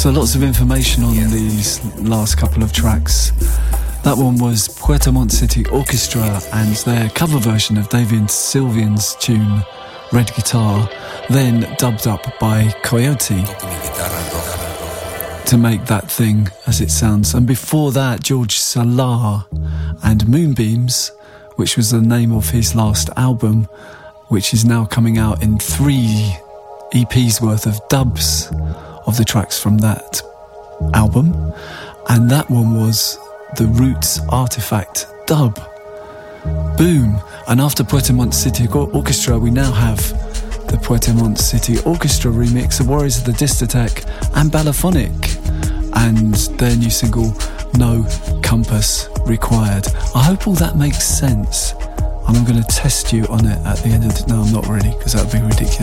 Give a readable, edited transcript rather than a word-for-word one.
So lots of information on these last couple of tracks. That one was Puerto Montt City Orchestra and their cover version of David Sylvian's tune Red Guitar, then dubbed up by Coyote to make that thing as it sounds. And before that, George Salah and Moonbeams, which was the name of his last album, which is now coming out in 3 EPs worth of dubs of the tracks from that album. And that one was the Roots Artifact dub. Boom. And after Puerto Montt City Orchestra, we now have the Puerto Montt City Orchestra remix of Warriors of the Discotheque and Balaphonic and their new single No Compass Required. I hope all that makes sense. And I'm going to test you on it at the end of the... No, I'm not really, because that would be ridiculous.